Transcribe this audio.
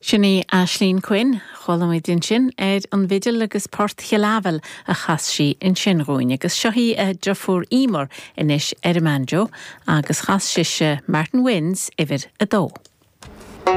Sinné Aisling Quinn, chola din sin an videl agus port chialável a chas si in sinróin agus seohí a drafúr ímor inis Manjo agus chas siise Martin Wins idir a dó.